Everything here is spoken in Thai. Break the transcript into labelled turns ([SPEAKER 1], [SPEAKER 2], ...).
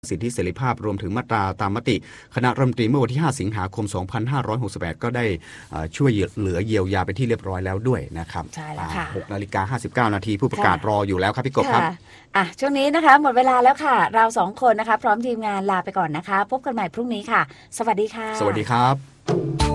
[SPEAKER 1] สิทธิเสรีภาพรวมถึงมาตราตามมติคณะรัฐมนตรีเมื่อวันที่5สิงหาคม2568ก็ได้ช่วยเหลือเยียวยาไปที่เรียบร้อยแล้วด้วยนะครับ
[SPEAKER 2] ใช่แล้วค่ะ
[SPEAKER 1] 6:59 นาทีผู้ประกาศรออยู่แล้วครับพี่กบครับ
[SPEAKER 2] ช่วงนี้นะคะหมดเวลาแล้วค่ะเรา2คนนะคะพร้อมทีมงานลาไปก่อนนะคะพบกันใหม่พรุ่งนี้ค่ะสวัสดีค่ะ
[SPEAKER 1] สวัสดีครับ